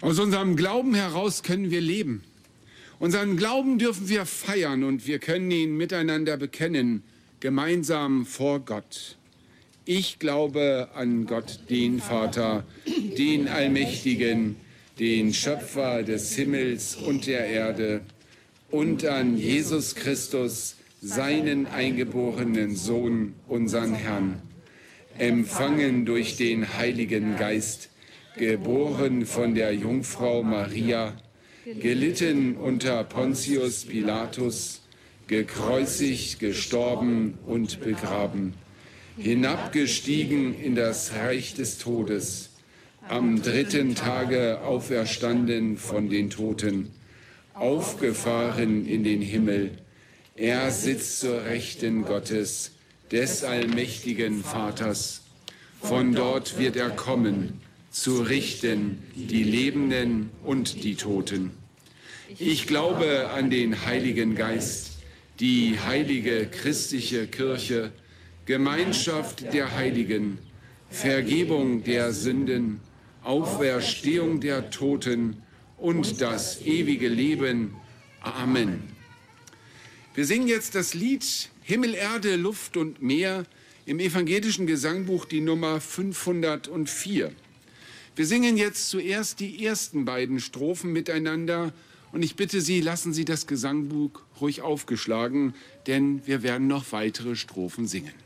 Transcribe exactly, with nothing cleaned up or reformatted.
Aus unserem Glauben heraus können wir leben. Unseren Glauben dürfen wir feiern und wir können ihn miteinander bekennen, gemeinsam vor Gott. Ich glaube an Gott, den Vater, den Allmächtigen, den Schöpfer des Himmels und der Erde, und an Jesus Christus, seinen eingeborenen Sohn, unseren Herrn, empfangen durch den Heiligen Geist, geboren von der Jungfrau Maria, gelitten unter Pontius Pilatus, gekreuzigt, gestorben und begraben, hinabgestiegen in das Reich des Todes, am dritten Tage auferstanden von den Toten, aufgefahren in den Himmel. Er sitzt zur Rechten Gottes, des allmächtigen Vaters. Von dort wird er kommen, zu richten die Lebenden und die Toten. Ich glaube an den Heiligen Geist, die heilige christliche Kirche, Gemeinschaft der Heiligen, Vergebung der Sünden, Auferstehung der Toten und das ewige Leben. Amen. Wir singen jetzt das Lied Himmel, Erde, Luft und Meer im evangelischen Gesangbuch, die Nummer fünfhundertvier. Wir singen jetzt zuerst die ersten beiden Strophen miteinander und ich bitte Sie, lassen Sie das Gesangbuch ruhig aufgeschlagen, denn wir werden noch weitere Strophen singen.